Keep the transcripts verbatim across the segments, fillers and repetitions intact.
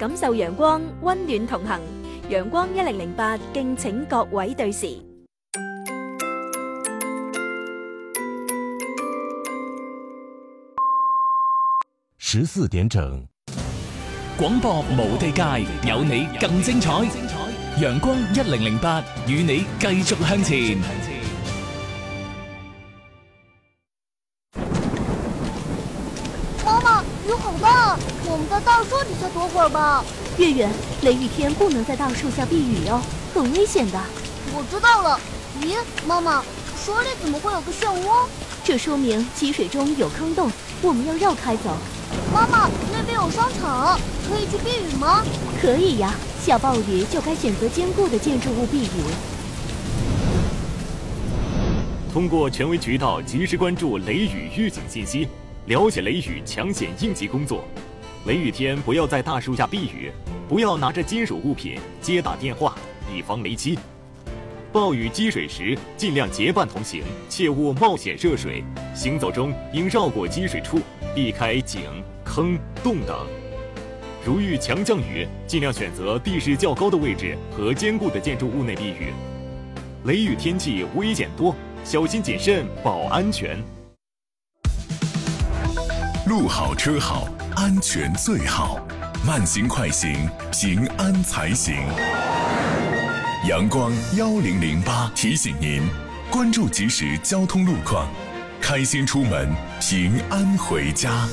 感受陽光，溫暖同行。陽光一零零八，敬請各位對時。 十四點整，廣播無地界，有你更精彩。陽光一零零八，與你繼續向前。 媽媽，雨好大，我們在大樹底下躲會兒吧。 月月，雷雨天不能在大樹下避雨哦，很危險的。 我知道了。咦，媽媽，水裡怎麼會有個漩渦？ 這說明積水中有坑洞，我們要繞開走。 媽媽，那邊有商場，可以去避雨嗎？ 可以呀，下暴雨就該選擇堅固的建築物避雨。 通過權威渠道及時關注雷雨預警信息，了解雷雨搶險應急工作。雷雨天不要在大樹下避雨，不要拿着金屬物品接打電話，以防雷擊。暴雨積水時，盡量結伴同行，切勿冒險涉水。行走中應繞過積水處，避開井、坑、洞等。如遇強降雨，盡量選擇地勢較高的位置和堅固的建築物內避雨。雷雨天氣危險多，小心謹慎保安全。 路好車好，安全最好。慢行快行，平安才行。陽光幺零零八提醒您，關注即時交通路況，開心出門，平安回家。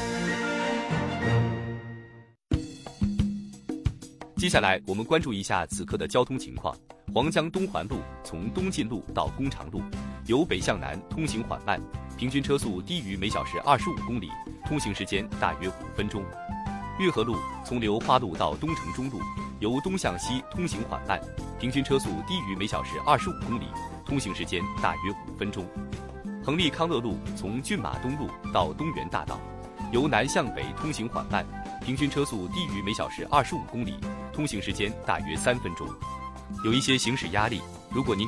接下來我們關注一下此刻的交通情況。黃江東環路從東進路到工長路，由北向南通行緩慢，平均車速低於每小時二十五公里，通行時間大約五分鐘。越河路從流花路到東城中路，由東向西通行緩慢，平均車速低於每小時二十五公里，通行時間大約五分鐘。恆利康樂路從駿馬東路到東園大道，由南向北通行緩慢，平均車速低於每小時二十五公里，通行時間大約三分鐘。有一些行駛壓力，如果您